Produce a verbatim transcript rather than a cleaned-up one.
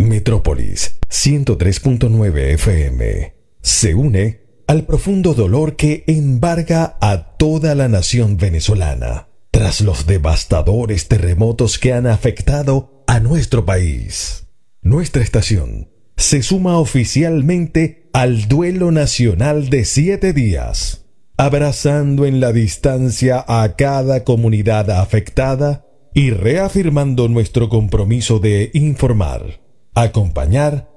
Metrópolis ciento tres punto nueve F M se une al profundo dolor que embarga a toda la nación venezolana tras los devastadores terremotos que han afectado a nuestro país. Nuestra estación se suma oficialmente al duelo nacional de siete días, abrazando en la distancia a cada comunidad afectada y reafirmando nuestro compromiso de informar, acompañar